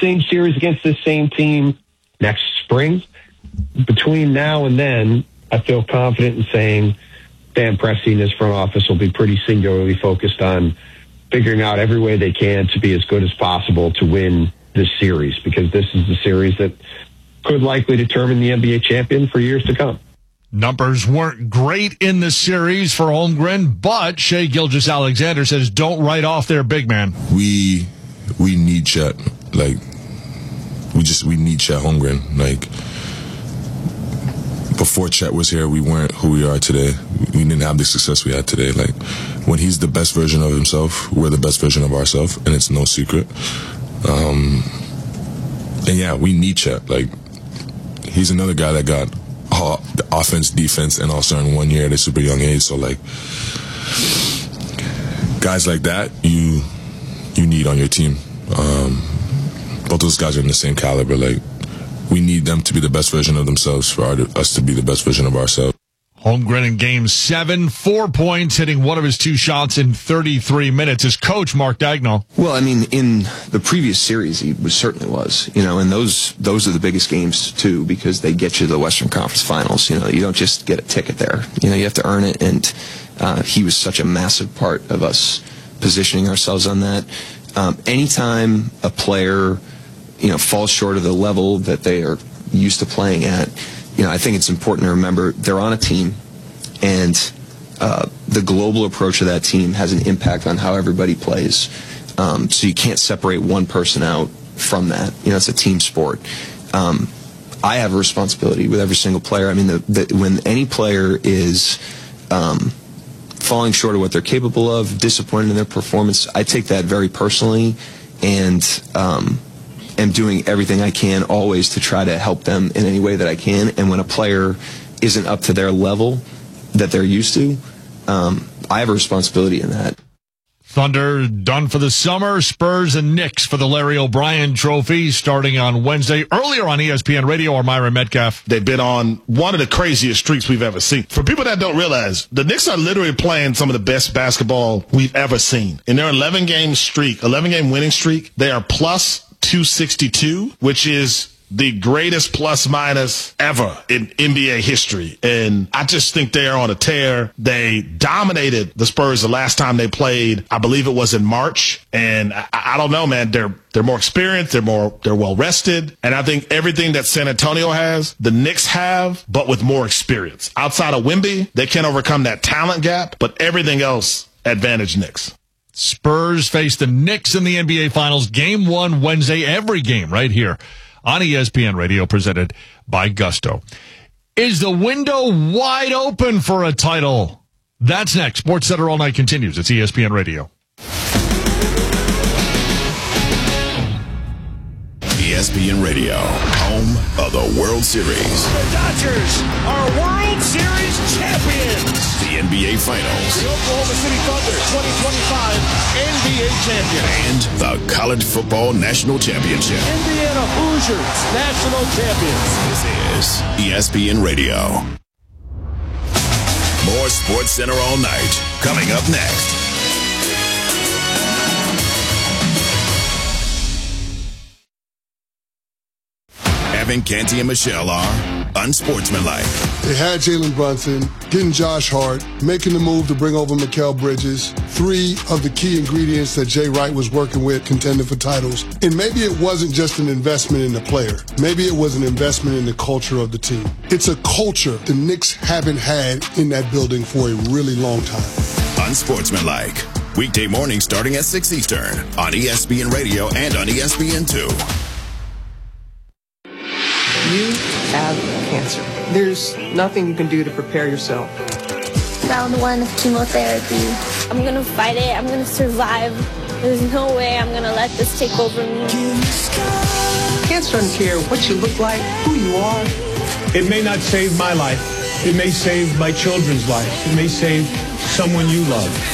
same series against this same team next spring. Between now and then, I feel confident in saying Dan Presti and his front office will be pretty singularly focused on figuring out every way they can to be as good as possible to win this series, because this is the series that could likely determine the NBA champion for years to come. Numbers weren't great in the series for Holmgren, but Shai Gilgeous-Alexander says don't write off their big man. We need Chet. Like, we need Chet Holmgren. Like, before Chet was here, we weren't who we are today. We didn't have the success we had today. Like, when he's the best version of himself, we're the best version of ourselves, and it's no secret. And yeah, we need Chet. Like, he's another guy that got the offense, defense, and also in 1 year at a super young age. So, like, guys like that, you need on your team. Both those guys are in the same caliber. Like, we need them to be the best version of themselves for us to be the best version of ourselves. Holmgren in Game 7, 4 points, hitting one of his 2 shots in 33 minutes. His coach, Mark Daigneault. Well, I mean, in the previous series, he certainly was. And those are the biggest games, too, because they get you to the Western Conference Finals. You don't just get a ticket there. You have to earn it, and he was such a massive part of us positioning ourselves on that. Anytime a player, falls short of the level that they are used to playing at, I think it's important to remember they're on a team, and the global approach of that team has an impact on how everybody plays. So you can't separate one person out from that. It's a team sport. I have a responsibility with every single player. I mean, when any player is falling short of what they're capable of, disappointed in their performance, I take that very personally, and am doing everything I can always to try to help them in any way that I can. And when a player isn't up to their level that they're used to, I have a responsibility in that. Thunder done for the summer. Spurs and Knicks for the Larry O'Brien Trophy starting on Wednesday. Earlier on ESPN Radio, or Myron Metcalf. They've been on one of the craziest streaks we've ever seen. For people that don't realize, the Knicks are literally playing some of the best basketball we've ever seen. In their 11-game winning streak, they are plus 262, which is the greatest plus minus ever in NBA history. And I just think they are on a tear. They dominated the Spurs the last time they played. I believe it was in March. And I don't know, man. They're more experienced. They're well rested. And I think everything that San Antonio has, the Knicks have, but with more experience. Outside of Wemby, they can't overcome that talent gap, but everything else, advantage Knicks. Spurs face the Knicks in the NBA Finals. Game 1 Wednesday. Every game right here on ESPN Radio, presented by Gusto. Is the window wide open for a title? That's next. SportsCenter All Night continues. It's ESPN Radio. ESPN Radio, home of the World Series. The Dodgers are World Series champions. The NBA Finals. The Oklahoma City Thunder 2025 NBA champion. And the College Football National Championship. Indiana Hoosiers national champions. This is ESPN Radio. More SportsCenter All Night coming up next. Evan Canty and Michelle are unsportsmanlike. They had Jalen Brunson, getting Josh Hart, making the move to bring over Mikal Bridges, 3 of the key ingredients that Jay Wright was working with, contending for titles. And maybe it wasn't just an investment in the player. Maybe it was an investment in the culture of the team. It's a culture the Knicks haven't had in that building for a really long time. Unsportsmanlike. Weekday mornings starting at 6 Eastern on ESPN Radio and on ESPN2. You have cancer. There's nothing you can do to prepare yourself. Round 1 of chemotherapy. I'm going to fight it. I'm going to survive. There's no way I'm going to let this take over me. Cancer doesn't care what you look like, who you are. It may not save my life. It may save my children's life. It may save someone you love.